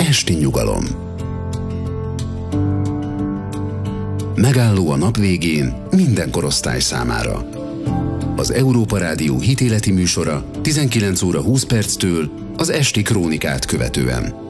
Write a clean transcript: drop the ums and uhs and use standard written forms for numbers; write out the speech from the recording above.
esti nyugalom. Megálló a nap végén minden korosztály számára. Az Európa Rádió hitéleti műsora 19 óra 20 perctől az esti krónikát követően.